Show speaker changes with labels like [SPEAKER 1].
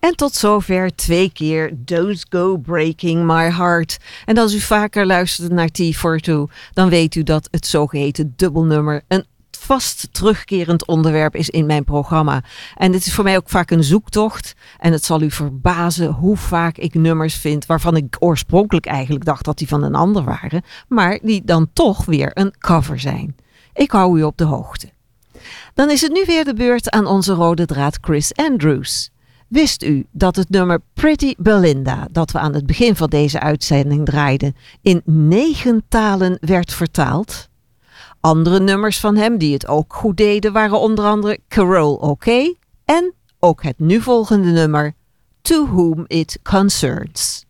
[SPEAKER 1] En tot zover 2 keer Don't Go Breaking My Heart. En als u vaker luistert naar T42, dan weet u dat het zogeheten dubbelnummer een vast terugkerend onderwerp is in mijn programma. En het is voor mij ook vaak een zoektocht. En het zal u verbazen hoe vaak ik nummers vind waarvan ik oorspronkelijk eigenlijk dacht dat die van een ander waren, maar die dan toch weer een cover zijn. Ik hou u op de hoogte. Dan is het nu weer de beurt aan onze rode draad Chris Andrews. Wist u dat het nummer Pretty Belinda, dat we aan het begin van deze uitzending draaiden, in 9 talen werd vertaald? Andere nummers van hem die het ook goed deden waren onder andere Carole OK en ook het nu volgende nummer To Whom It Concerns.